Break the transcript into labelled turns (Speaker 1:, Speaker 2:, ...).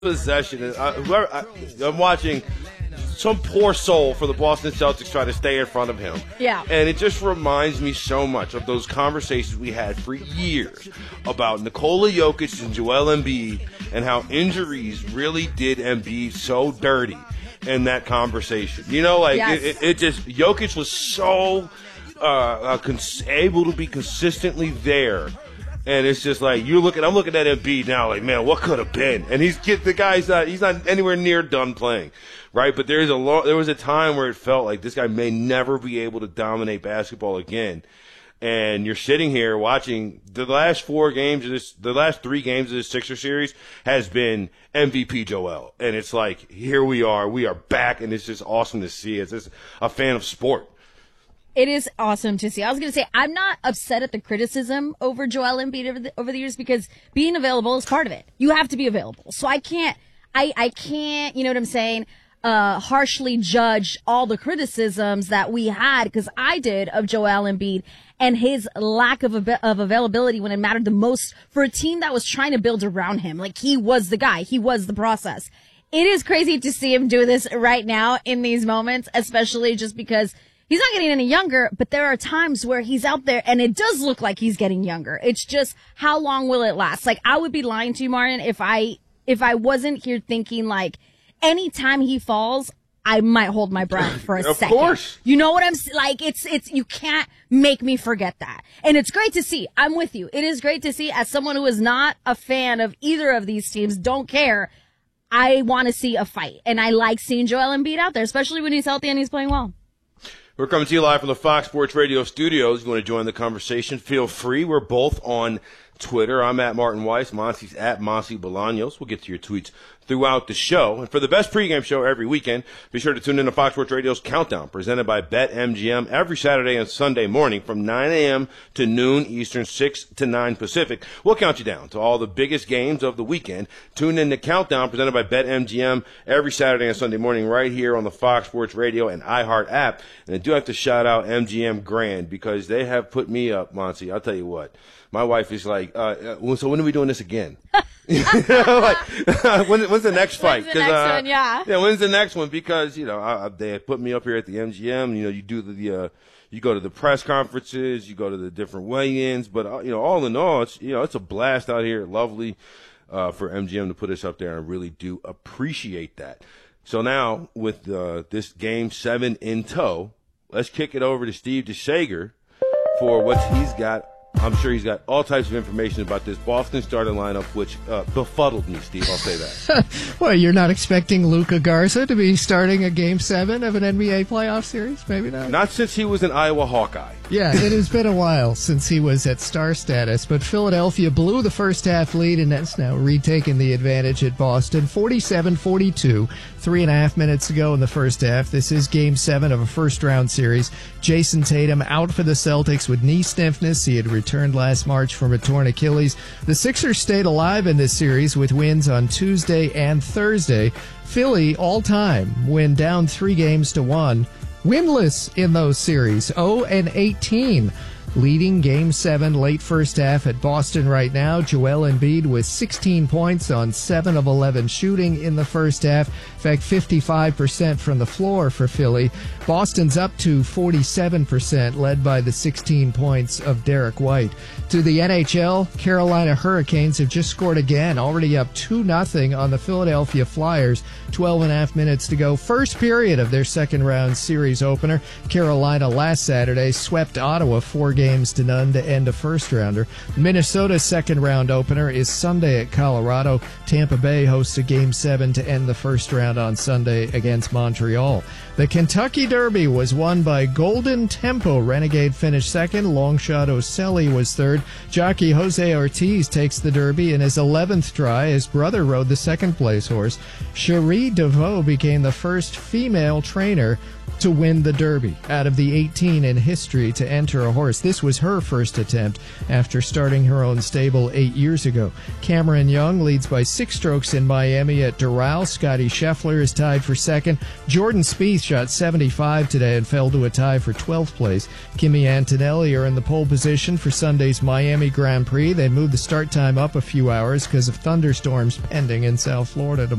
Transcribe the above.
Speaker 1: possession. I'm watching some poor soul for the Boston Celtics try to stay in front of him.
Speaker 2: Yeah.
Speaker 1: And it just reminds me so much of those conversations we had for years about Nikola Jokic and Joel Embiid and how injuries really did Embiid so dirty in that conversation. You know, like
Speaker 2: Yes.
Speaker 1: it just Jokic was so able to be consistently there. And it's just like I'm looking at Embiid now, like, man, what could have been? And he's not anywhere near done playing, right? But there was a time where it felt like this guy may never be able to dominate basketball again. And you're sitting here watching the last 3 games of this Sixer series has been MVP Joel, and it's like here we are back, and it's just awesome to see. It's just a fan of sport.
Speaker 2: It is awesome to see. I was going to say, I'm not upset at the criticism over Joel Embiid over the years because being available is part of it. You have to be available. So I can't, you know what I'm saying, harshly judge all the criticisms that we had, because I did, of Joel Embiid and his lack of availability when it mattered the most for a team that was trying to build around him. Like, he was the guy. He was the process. It is crazy to see him do this right now in these moments, especially just because he's not getting any younger, but there are times where he's out there and it does look like he's getting younger. It's just, how long will it last? Like, I would be lying to you, Martin, if I wasn't here thinking, like, anytime he falls, I might hold my breath for a second.
Speaker 1: Of course.
Speaker 2: You know what I'm like? It's you can't make me forget that. And it's great to see. I'm with you. It is great to see. As someone who is not a fan of either of these teams, don't care, I want to see a fight. And I like seeing Joel Embiid out there, especially when he's healthy and he's playing well.
Speaker 1: We're coming to you live from the Fox Sports Radio studios. If you want to join the conversation, feel free. We're both on Twitter. I'm at Martin Weiss. Monsi's at Monsi Bolaños. We'll get to your tweets throughout the show. And for the best pregame show every weekend, be sure to tune in to Fox Sports Radio's Countdown, presented by BetMGM, every Saturday and Sunday morning from 9 a.m. to noon Eastern, 6 to 9 Pacific. We'll count you down to all the biggest games of the weekend. Tune in to Countdown, presented by BetMGM, every Saturday and Sunday morning right here on the Fox Sports Radio and iHeart app. And I do have to shout out MGM Grand, because they have put me up, Monsi. I'll tell you what. My wife is like, so when are we doing this again? When's the next fight?
Speaker 2: When's the next one? Yeah.
Speaker 1: Yeah, when's the next one? Because, they put me up here at the MGM. You do you go to the press conferences, you go to the different weigh-ins. But, all in all, it's a blast out here. Lovely for MGM to put us up there. And I really do appreciate that. So now, with this Game 7 in tow, let's kick it over to Steve DeShager for what he's got. I'm sure he's got all types of information about this Boston starting lineup, which befuddled me, Steve. I'll say that.
Speaker 3: Well, you're not expecting Luka Garza to be starting a Game 7 of an NBA playoff series? Maybe not.
Speaker 1: Not since he was an Iowa Hawkeye.
Speaker 3: Yeah, it has been a while since he was at star status, but Philadelphia blew the first half lead, and that's now retaken the advantage at Boston. 47-42, 3.5 minutes to go in the first half. This is Game 7 of a first-round series. Jason Tatum out for the Celtics with knee stiffness. He had returned last March from a torn Achilles. The Sixers stayed alive in this series with wins on Tuesday and Thursday. Philly, all-time, win down 3-1, winless in those series, 0-18. Leading Game 7 late first half at Boston right now. Joel Embiid with 16 points on 7 of 11 shooting in the first half. In fact, 55% from the floor for Philly. Boston's up to 47%, led by the 16 points of Derek White. To the NHL, Carolina Hurricanes have just scored again, already up 2-0 on the Philadelphia Flyers. 12.5 minutes to go. First period of their second-round series opener. Carolina last Saturday swept Ottawa 4-0 to end a first-rounder. Minnesota's second-round opener is Sunday at Colorado. Tampa Bay hosts a Game 7 to end the first round on Sunday against Montreal. The Kentucky Derby was won by Golden Tempo. Renegade finished second. Longshot Ocelli was third. Jockey Jose Ortiz takes the Derby in his 11th try. His brother rode the second-place horse. Cherie DeVoe became the first female trainer to win the Derby out of the 18 in history to enter a horse. This was her first attempt after starting her own stable 8 years ago. Cameron Young leads by 6 strokes in Miami at Doral. Scotty Scheffler is tied for second. Jordan Spieth shot 75 today and fell to a tie for 12th place. Kimi Antonelli are in the pole position for Sunday's Miami Grand Prix. They moved the start time up a few hours because of thunderstorms pending in South Florida tomorrow.